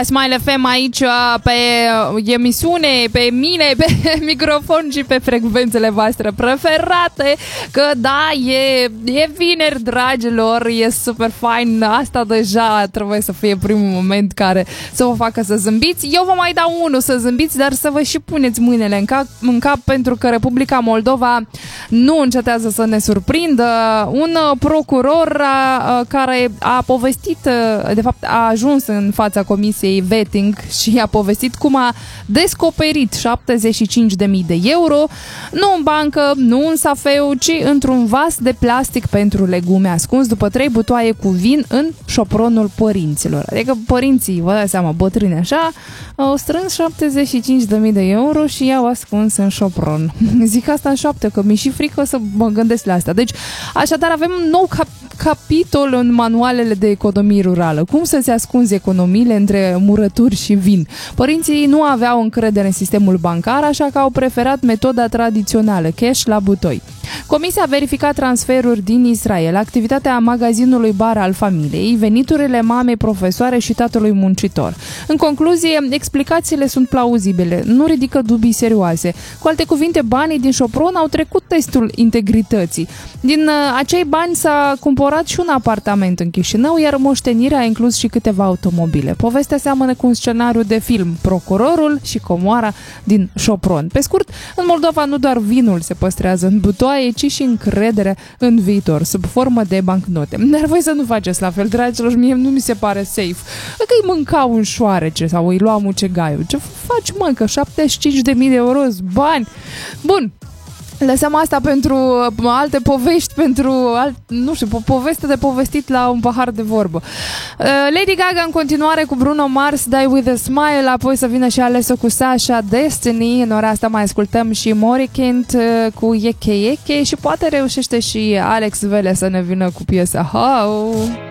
Smile FM aici pe emisiune, pe mine, pe microfon și pe frecvențele voastre preferate. Că da, e vineri, dragilor, e super fain. Asta deja trebuie să fie primul moment care să vă facă să zâmbiți. Eu vă mai dau unul să zâmbiți, dar să vă și puneți mâinile în cap, pentru că Republica Moldova nu încetează să ne surprindă. Un procuror care a povestit, de fapt a ajuns în fața Comisiei Vetting și a povestit cum a descoperit 75.000 de euro, nu în bancă, nu în safeu, ci într-un vas de plastic pentru legume ascuns după 3 butoaie cu vin în șopronul părinților. Adică părinții, vă dați seama, bătrâni așa, au strâns 75.000 de euro și i-au ascuns în șopron. Zic asta în șoaptă, că mi-e și frică să mă gândesc la asta. Deci, așadar, avem un nou capitol în manualele de economie rurală. Cum să se ascunzi economiile între murături și vin. Părinții nu aveau încredere în sistemul bancar, așa că au preferat metoda tradițională, cash la butoi. Comisia a verificat transferuri din Israel, activitatea magazinului bar al familiei, veniturile mamei profesoare și tatălui muncitor. În concluzie, explicațiile sunt plauzibile, nu ridică dubii serioase. Cu alte cuvinte, banii din șopron au trecut testul integrității. Din acei bani s-a cumpărat și un apartament în Chișinău, iar moștenirea a inclus și câteva automobile. Povestea seamănă cu un scenariu de film, procurorul și comoara din șopron. Pe scurt, în Moldova nu doar vinul se păstrează în butoaie, ci și încredere în viitor, sub formă de bancnote. Dar voi să nu faceți la fel, dragilor, mie nu mi se pare safe. Că îi mâncau un șoarece sau îi luau mucegaiul. Ce faci, mă, că 75.000 de euro bani? Bun. Lăsăm asta pentru alte povești, nu știu, poveste de povestit la un pahar de vorbă. Lady Gaga în continuare cu Bruno Mars, Die With A Smile, apoi să vină și Alesso cu Sasha, Destiny, în ora asta mai ascultăm și Morikent cu Yeke Yeke și poate reușește și Alex Vele să ne vină cu piesa How.